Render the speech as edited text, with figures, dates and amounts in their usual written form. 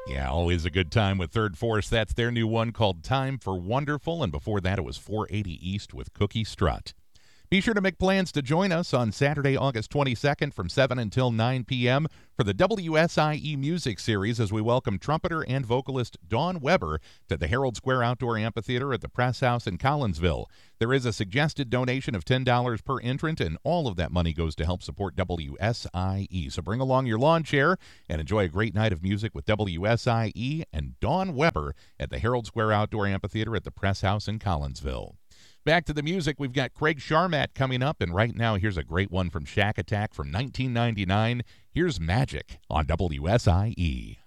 Yeah, always a good time with Third Force. That's their new one called Time for Wonderful. And before that, it was 480 East with Cookie Strut. Be sure to make plans to join us on Saturday, August 22nd from 7 until 9 p.m. for the WSIE Music Series as we welcome trumpeter and vocalist Dawn Weber to the Herald Square Outdoor Amphitheater at the Press House in Collinsville. There is a suggested donation of $10 per entrant, and all of that money goes to help support WSIE. So bring along your lawn chair and enjoy a great night of music with WSIE and Dawn Weber at the Herald Square Outdoor Amphitheater at the Press House in Collinsville. Back to the music, we've got Craig Sharmat coming up, and right now here's a great one from Shack Attack from 1999. Here's Magic on WSIE.